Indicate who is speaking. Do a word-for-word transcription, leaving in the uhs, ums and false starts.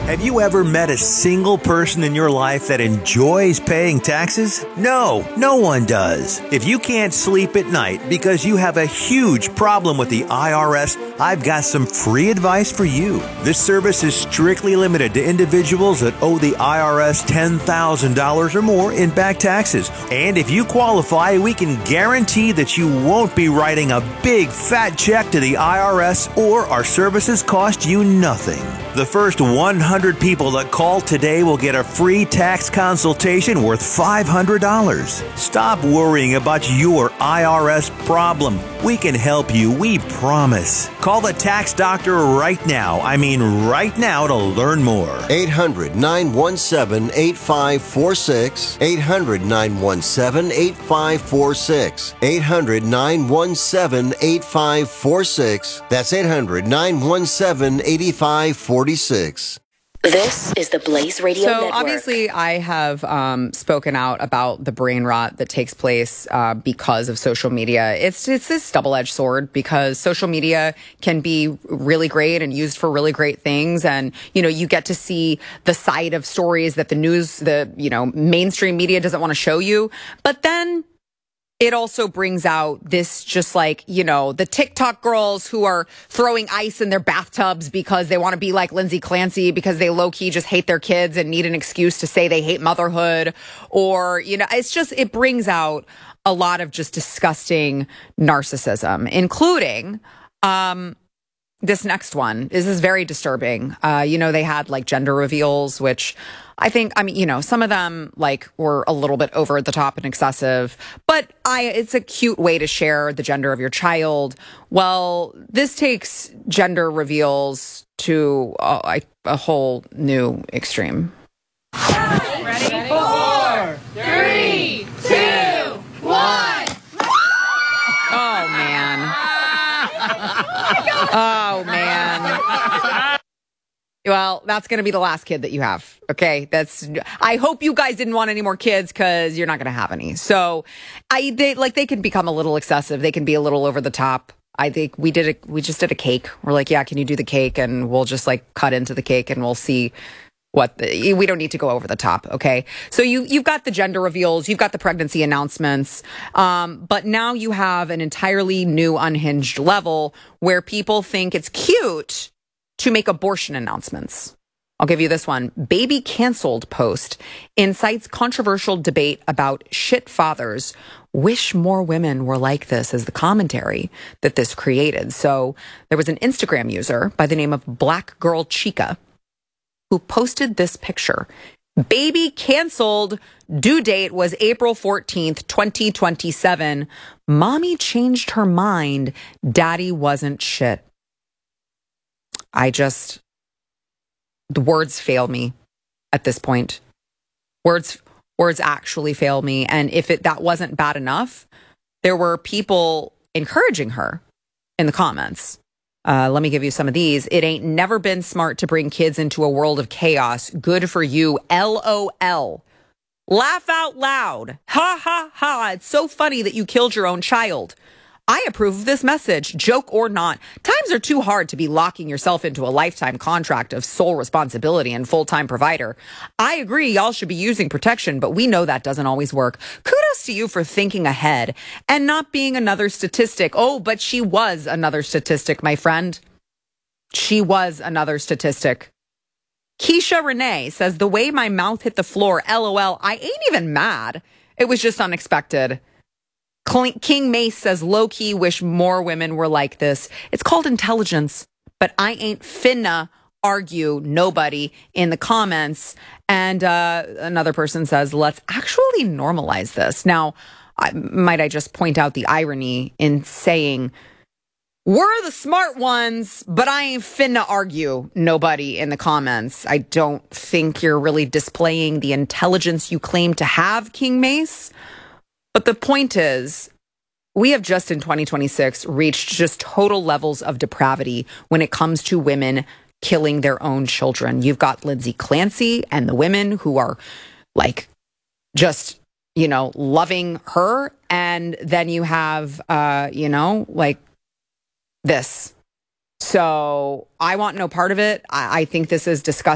Speaker 1: Have you ever met a single person in your life that enjoys paying taxes? No, no one does. If you can't sleep at night because you have a huge problem with the I R S, I've got some free advice for you. This service is strictly limited to individuals that owe the I R S ten thousand dollars or more in back taxes. And if you qualify, we can guarantee that you won't be writing a big fat check to the I R S, or our services cost you nothing. The first one hundred people that call today will get a free tax consultation worth five hundred dollars. Stop worrying about your I R S problem. We can help you, we promise. Call the tax doctor right now. I mean right now to learn more.
Speaker 2: eight hundred, nine one seven, eight five four six. eight hundred, nine one seven, eight five four six. eight hundred, nine one seven, eight five four six. That's eight hundred, nine one seven, eight five four six.
Speaker 3: This is the Blaze Radio
Speaker 4: so
Speaker 3: Network.
Speaker 4: Obviously, I have um, spoken out about the brain rot that takes place uh, because of social media. It's it's this double-edged sword, because social media can be really great and used for really great things, and you know you get to see the side of stories that the news, the you know mainstream media doesn't want to show you. But then it also brings out this, just like, you know, the TikTok girls who are throwing ice in their bathtubs because they want to be like Lindsay Clancy, because they low-key just hate their kids and need an excuse to say they hate motherhood. Or, you know, it's just, it brings out a lot of just disgusting narcissism, including um, this next one. This is very disturbing. Uh, you know, they had like gender reveals, which I think, I mean, you know, some of them like were a little bit over the top and excessive, but I, it's a cute way to share the gender of your child. Well, this takes gender reveals to a, a whole new extreme.
Speaker 5: Ready? Four, three, two, one.
Speaker 4: Oh, man. Oh, man. Well, that's going to be the last kid that you have. Okay. That's, I hope you guys didn't want any more kids, because you're not going to have any. So I, they like, they can become a little excessive. They can be a little over the top. I think we did a, we just did a cake. We're like, yeah, can you do the cake? And we'll just like cut into the cake and we'll see what the, we don't need to go over the top. Okay. So you, you've got the gender reveals, you've got the pregnancy announcements. Um, but now you have an entirely new unhinged level where people think it's cute to make abortion announcements. I'll give you this one. Baby canceled post incites controversial debate about shit fathers. Wish more women were like this, as the commentary that this created. So there was an Instagram user by the name of Black Girl Chica who posted this picture. Baby canceled. Due date was April fourteenth, twenty twenty-seven. Mommy changed her mind. Daddy wasn't shit. I just, the words fail me at this point. Words, words actually fail me. And if it, that wasn't bad enough, there were people encouraging her in the comments. Uh, let me give you some of these. It ain't never been smart to bring kids into a world of chaos. Good for you. L O L. Laugh out loud. Ha ha ha. It's so funny that you killed your own child. I approve of this message, joke or not. Times are too hard to be locking yourself into a lifetime contract of sole responsibility and full-time provider. I agree, y'all should be using protection, but we know that doesn't always work. Kudos to you for thinking ahead and not being another statistic. Oh, but she was another statistic, my friend. She was another statistic. Keisha Renee says, the way my mouth hit the floor, LOL, I ain't even mad. It was just unexpected. King Mace says, low-key wish more women were like this. It's called intelligence, but I ain't finna argue nobody in the comments. And uh, another person says, let's actually normalize this. Now, I, might I just point out the irony in saying, we're the smart ones, but I ain't finna argue nobody in the comments. I don't think you're really displaying the intelligence you claim to have, King Mace. But the point is, we have just in twenty twenty-six reached just total levels of depravity when it comes to women killing their own children. You've got Lindsay Clancy and the women who are like just, you know, loving her. And then you have, uh, you know, like this. So I want no part of it. I, I think this is disgusting.